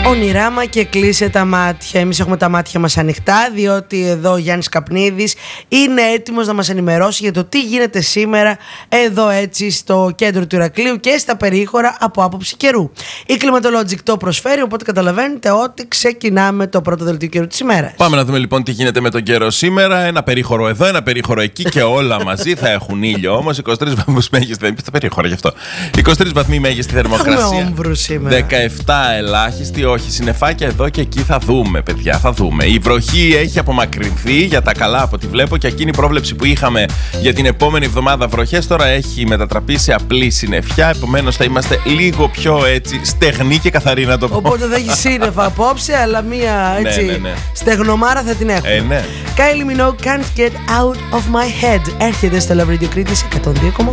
Ονειράμα και κλείσε τα μάτια. Εμείς έχουμε τα μάτια μας ανοιχτά, διότι εδώ ο Γιάννης Καπνίδης είναι έτοιμος να μας ενημερώσει για το τι γίνεται σήμερα εδώ έτσι στο κέντρο του Ηρακλείου και στα περίχωρα από άποψη καιρού. Η Climatologic το προσφέρει, οπότε καταλαβαίνετε ότι ξεκινάμε το πρώτο δελτίο καιρού της ημέρας. Πάμε να δούμε λοιπόν τι γίνεται με τον καιρό σήμερα. Ένα περίχωρο εδώ, ένα περίχωρο εκεί και όλα μαζί θα έχουν ήλιο. Όμως 23 βαθμούς μέγιστη. Δεν είπε τα περίχωρα γι' αυτό. 23 βαθμοί μέγιστη θερμοκρασία. 17 ελάχιστη. Όχι, συννεφάκια εδώ και εκεί θα δούμε, παιδιά, θα δούμε. Η βροχή έχει απομακρυνθεί για τα καλά από ό,τι βλέπω και εκείνη η πρόβλεψη που είχαμε για την επόμενη εβδομάδα βροχές τώρα έχει μετατραπεί σε απλή συννεφιά. Επομένως θα είμαστε λίγο πιο έτσι στεγνοί και καθαροί, να το πω. Οπότε δεν έχει σύννεφα απόψε, αλλά μία έτσι στεγνομάρα θα την έχουμε. Ναι. Kylie Minogue, Can't Get Out of My Head. Έρχεται στο Love Radio Κρήτης 102,8.